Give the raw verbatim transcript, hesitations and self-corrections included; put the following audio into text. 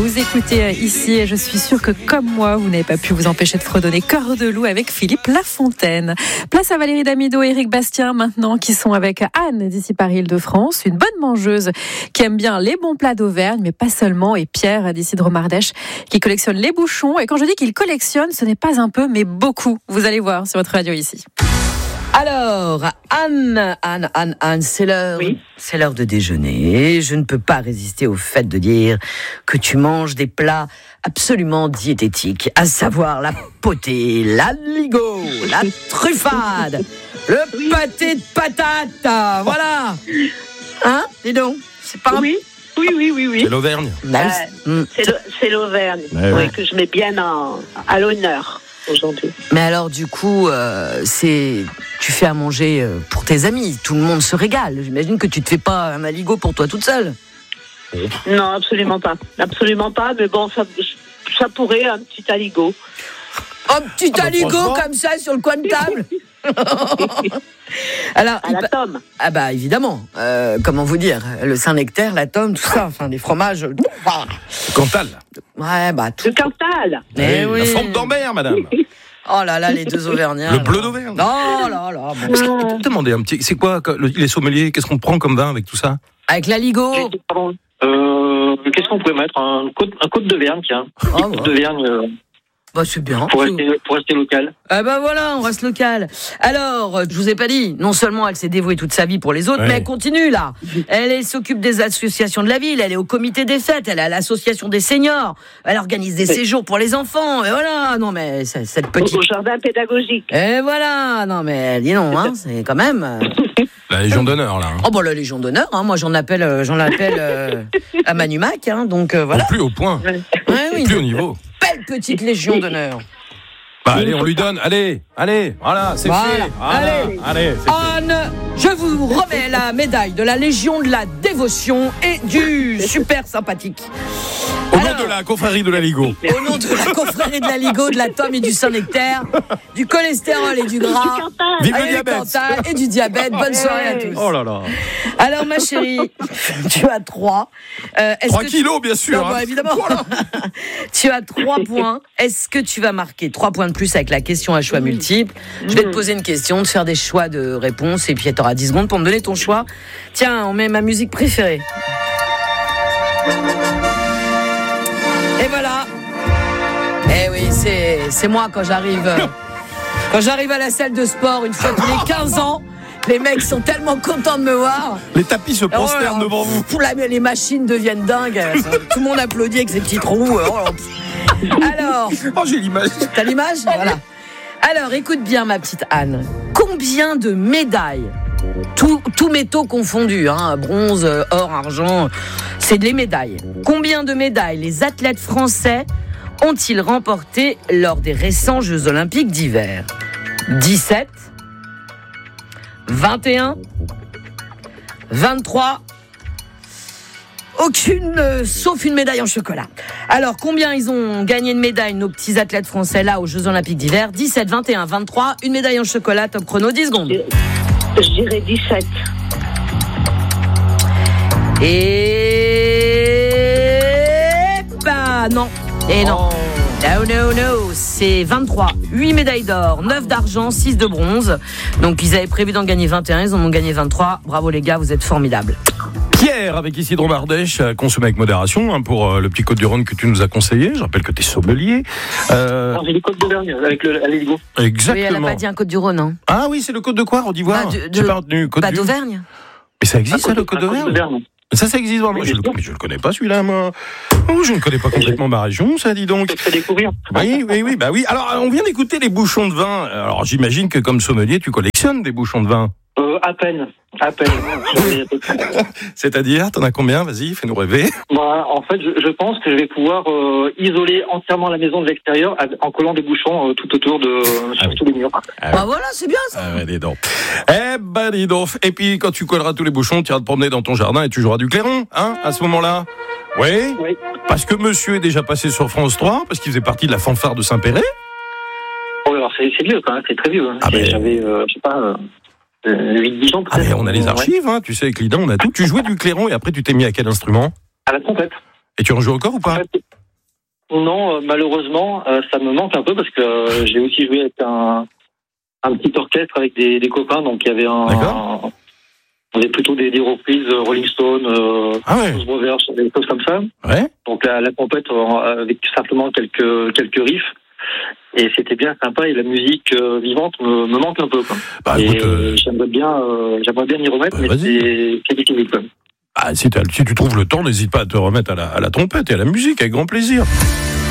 Vous écoutez ici et je suis sûre que comme moi, vous n'avez pas pu vous empêcher de fredonner Cœur de loup avec Philippe Lafontaine. Place à Valérie Damido et Éric Bastien maintenant qui sont avec Anne d'ici Paris-Île-de-France, une bonne mangeuse qui aime bien les bons plats d'Auvergne, mais pas seulement, et Pierre d'ici de Romardèche qui collectionne les bouchons. Et quand je dis qu'il collectionne, ce n'est pas un peu, mais beaucoup. Vous allez voir sur votre radio ici. Alors, Anne, Anne, Anne, Anne, c'est l'heure, oui. c'est l'heure de déjeuner. Je ne peux pas résister au fait de dire que tu manges des plats absolument diététiques, à savoir la potée, l'aligot, la truffade, le oui. pâté de patate, voilà. Hein, dis donc, c'est pas oui. Oui, oui, oui, oui. C'est l'Auvergne. Euh, mm. C'est, le, c'est l'Auvergne, ouais, ouais. que je mets bien en, à l'honneur aujourd'hui. Mais alors, du coup, euh, c'est, tu fais à manger pour tes amis. Tout le monde se régale. J'imagine que tu te fais pas un aligot pour toi toute seule. Non, absolument pas. Absolument pas. Mais bon, ça, ça pourrait, un petit aligot. Un petit ah, aligot comme ça sur le coin de table. Alors, à la tome. Ah bah évidemment. Euh, comment vous dire, le Saint-Nectaire, la tome, tout ça, enfin des fromages. Le Cantal. Ouais bah. Tout... Le Cantal. Mais oui. La forme d'Ambert, madame. Oh là là, les deux Auvergnats. Le bleu d'Auvergne. Oh là là. Bon. Est-ce que tu peux demander un petit, c'est quoi les sommeliers, qu'est-ce qu'on prend comme vin avec tout ça? Avec l'aligot. Euh, qu'est-ce qu'on pourrait mettre, un côte, un côte d'Auvergne, tiens. Oh, côte d'Auvergne. Euh... Bah, c'est bien. Pour rester, pour rester local. Ah bah voilà, on reste local. Alors, je vous ai pas dit, non seulement elle s'est dévouée toute sa vie pour les autres, ouais. mais elle continue là. Elle, elle s'occupe des associations de la ville, elle est au comité des fêtes, elle est à l'association des seniors, elle organise des oui. séjours pour les enfants, et voilà, non mais cette petite... Au jardin pédagogique. Et voilà, non mais dis non, hein, c'est quand même... La Légion d'honneur, là. Hein. Oh, bah, la Légion d'honneur, hein. Moi, j'en appelle, euh, j'en appelle euh, à Manumac, hein, donc euh, voilà. En plus haut point. Ouais, oui, plus haut niveau. Belle petite Légion d'honneur. Bah, allez, on lui donne. Allez, allez, voilà, c'est voilà. fait. Voilà. Allez, allez c'est Anne, fait. Je vous remets la médaille de la Légion de la dévotion et du super sympathique. Au Alors, nom de la confrérie de l'Aligot. Au nom de la confrérie de l'Aligot, de la tome et du Saint-Nectaire, du cholestérol et du gras, Vive et, le diabète. et du diabète. Bonne soirée à tous. Oh là là. Alors ma chérie, tu as trois. Euh, trois kilos, tu... bien sûr. Non, hein. bah, évidemment. Voilà. Tu as trois points. Est-ce que tu vas marquer trois points de plus avec la question à choix multiples? Je vais te poser une question, te faire des choix de réponse et puis tu auras dix secondes pour me donner ton choix. Tiens, on met ma musique préférée. Et voilà. Eh oui, c'est, c'est moi quand j'arrive quand j'arrive à la salle de sport une fois tous les quinze ans. Les mecs sont tellement contents de me voir. Les tapis se prosternent oh, devant vous. La, les machines deviennent dingues. Tout le monde applaudit avec ses petits trous. Alors. Oh, j'ai l'image. T'as l'image? Voilà. Alors, écoute bien, ma petite Anne. Combien de médailles, tous tout métaux confondus, hein, bronze, or, argent, c'est des médailles. Combien de médailles les athlètes français ont-ils remporté lors des récents Jeux Olympiques d'hiver? dix-sept, vingt et un, vingt-trois, aucune, euh, sauf une médaille en chocolat. Alors, combien ils ont gagné de médailles, nos petits athlètes français, là, aux Jeux Olympiques d'hiver? dix-sept, vingt et un, vingt-trois, une médaille en chocolat, top chrono, dix secondes. Je, je dirais dix-sept. Et... bah, non. Et non. Oh. No, no, no, c'est vingt-trois. huit médailles d'or, neuf d'argent, six de bronze. Donc, ils avaient prévu d'en gagner vingt et un, ils en ont gagné vingt-trois. Bravo les gars, vous êtes formidables. Pierre, avec ici de Romardèche, consommé avec modération, hein, pour euh, le petit Côte du Rhône que tu nous as conseillé. Je rappelle que tu es sommelier. Euh... Non, j'ai les Côtes d'Auvergne avec le l'Aligot. Exactement. Oui, elle n'a pas dit un Côte du Rhône, hein. Ah oui, c'est le Côte de quoi, on dit voir. Bah, de, de, pas retenu, Côte bah, du... d'Auvergne. Mais ça existe, un ça, le Côte d'Auvergne? Ça, ça existe vraiment. Oui, je, le, mais je le connais pas, celui-là, moi. Oh, je ne connais pas complètement ma région, ça, dis donc. Je te fais découvrir. Oui, oui, oui, bah oui. Alors, on vient d'écouter les bouchons de vin. Alors, j'imagine que comme sommelier, tu collectionnes des bouchons de vin. Euh, à peine, à peine. C'est-à-dire, t'en as combien? Vas-y, fais-nous rêver. Bah, en fait, je, je pense que je vais pouvoir euh, isoler entièrement la maison de l'extérieur en collant des bouchons euh, tout autour de euh, sur ah oui. tous les murs. Ah bah oui. Voilà, c'est bien ça. Ah ouais, dis donc. Eh ben, dis donc. Et puis, quand tu colleras tous les bouchons, tu iras te promener dans ton jardin et tu joueras du clairon, hein, à ce moment-là. Oui. Oui. Parce que monsieur est déjà passé sur France trois, parce qu'il faisait partie de la fanfare de Saint-Péret. Oh, alors c'est, c'est vieux quand même, c'est très vieux. Hein. Ah ben... J'avais, euh, je sais pas. Euh... huit dix ans peut-être. Ah mais on a les archives, hein, tu sais, avec Lidan, on a tout. Tu jouais du clairon et après tu t'es mis à quel instrument? À la trompette. Et tu en joues encore ou pas? non, euh, malheureusement, euh, ça me manque un peu parce que euh, j'ai aussi joué avec un, un petit orchestre avec des, des copains, donc il y avait un, D'accord. un on avait plutôt des, des reprises euh, Rolling Stone, euh, Ah ouais. Blues Brothers, des choses comme ça. Ouais. Donc la, la compète euh, avec simplement quelques quelques riffs. Et c'était bien sympa et la musique euh, vivante me, me manque un peu. Quoi. Bah, et écoute, euh... j'aimerais bien, euh, j'aimerais bien m'y remettre, bah, mais c'est, c'est difficile quand même. Ah, si, si tu trouves le temps, n'hésite pas à te remettre à la, à la trompette et à la musique, avec grand plaisir.